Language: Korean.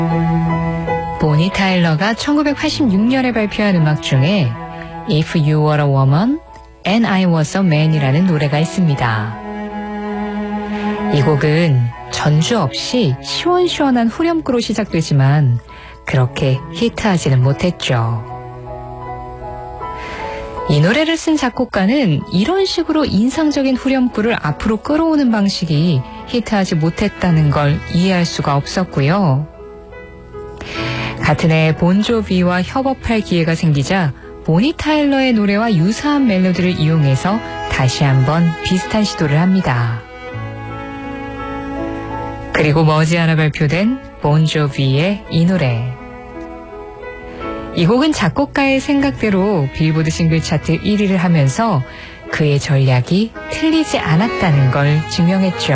보니 타일러가 1986년에 발표한 음악 중에 If You Were a Woman and I Was a Man이라는 노래가 있습니다. 이 곡은 전주 없이 시원시원한 후렴구로 시작되지만 그렇게 히트하지는 못했죠. 이 노래를 쓴 작곡가는 이런 식으로 인상적인 후렴구를 앞으로 끌어오는 방식이 히트하지 못했다는 걸 이해할 수가 없었고요. 같은 해 본조비와 협업할 기회가 생기자 보니 타일러의 노래와 유사한 멜로디를 이용해서 다시 한번 비슷한 시도를 합니다. 그리고 머지않아 발표된 본조비의 이 노래. 이 곡은 작곡가의 생각대로 빌보드 싱글 차트 1위를 하면서 그의 전략이 틀리지 않았다는 걸 증명했죠.